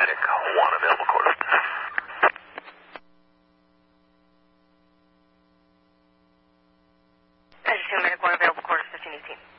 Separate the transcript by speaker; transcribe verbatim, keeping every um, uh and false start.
Speaker 1: Medic one, available quarter.
Speaker 2: Medic two, Medic one, available quarter, fifteen eighteen.